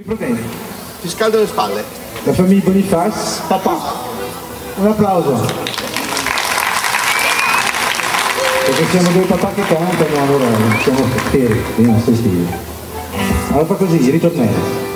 Proteni. Ti scaldo le spalle. La famiglia Boniface. Papà. Un applauso. Perché siamo due papà che cantano, allora siamo feri, i nostri stili. Allora fa così, ritornello.